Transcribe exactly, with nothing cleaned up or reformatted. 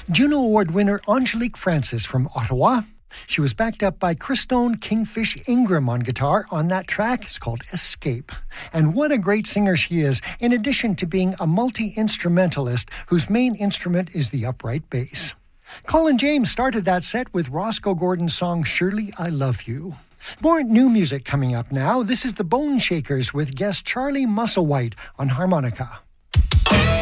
Juno Award winner Angelique Francis from Ottawa. She was backed up by Christone Kingfish Ingram on guitar on that track. It's called Escape. And what a great singer she is, in addition to being a multi-instrumentalist whose main instrument is the upright bass. Colin James started that set with Roscoe Gordon's song Surely I Love You. More new music coming up now. This is the Bone Shakers with guest Charlie Musselwhite on harmonica.